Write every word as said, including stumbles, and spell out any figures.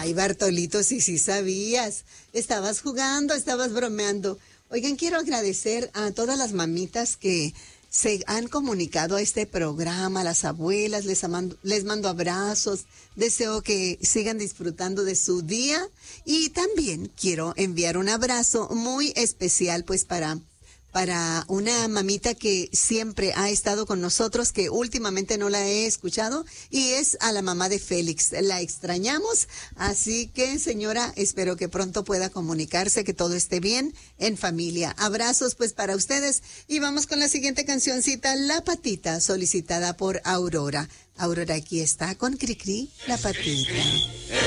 Ay, Bartolito, sí, sí sabías. Estabas jugando, estabas bromeando. Oigan, quiero agradecer a todas las mamitas que se han comunicado a este programa, a las abuelas, les, amando, les mando abrazos, deseo que sigan disfrutando de su día y también quiero enviar un abrazo muy especial pues para... para una mamita que siempre ha estado con nosotros, que últimamente no la he escuchado, y es a la mamá de Félix. La extrañamos, así que, señora, espero que pronto pueda comunicarse, que todo esté bien en familia. Abrazos, pues, para ustedes, y vamos con la siguiente cancioncita, La Patita, solicitada por Aurora. Aurora, aquí está con Cricri, La Patita.